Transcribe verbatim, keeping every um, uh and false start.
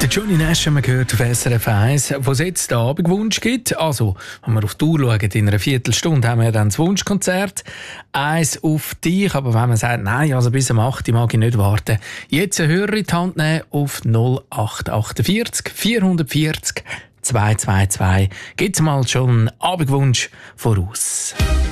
Der Johnny Nash haben wir gehört auf S R F eins, wo es jetzt den Abendwunsch gibt. Also, wenn wir auf die Uhr schauen, in einer Viertelstunde haben wir dann das Wunschkonzert. Eins auf dich, aber wenn man sagt, nein, also bis um acht Uhr mag ich nicht warten, jetzt einen Hörer in die Hand nehmen auf null acht vier acht vier vier zwei zwei zwei. Gibt's mal schon einen Abendwunsch voraus.